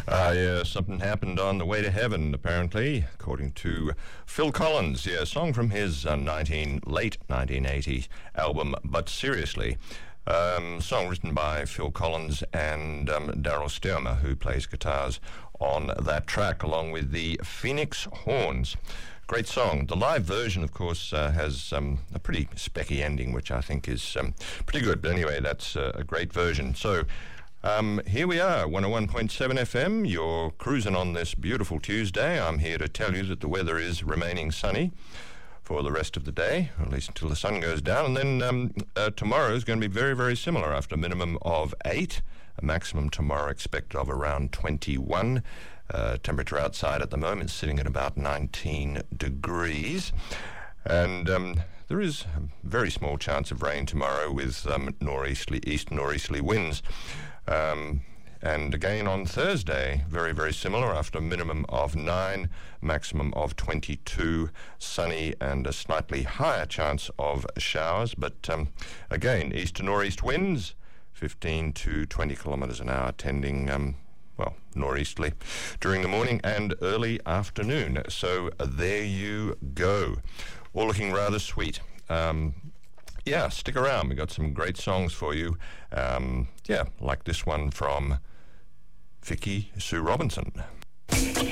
Yeah, something happened on the way to heaven, apparently, according to Phil Collins. Yeah, a song from his late 1980 album, But Seriously. Song written by Phil Collins and Daryl Stuermer, who plays guitars on that track, along with the Phoenix Horns. Great song. The live version, of course, has a pretty specky ending, which I think is pretty good. But anyway, that's a great version. So here we are, 101.7 FM. You're cruising on this beautiful Tuesday. I'm here to tell you that the weather is remaining sunny for the rest of the day, or at least until the sun goes down. And then tomorrow is going to be very, very similar, after a minimum of 8. A maximum tomorrow expected of around 21. Temperature outside at the moment sitting at about 19 degrees. And there is a very small chance of rain tomorrow with east northeasterly winds. And again on Thursday, very, very similar, after a minimum of 9, maximum of 22, sunny and a slightly higher chance of showers. But again, east to northeast winds, 15 to 20 kilometres an hour, tending northeasterly during the morning and early afternoon. So there you go. All looking rather sweet. Stick around. We've got some great songs for you. Like this one from Vicky Sue Robinson.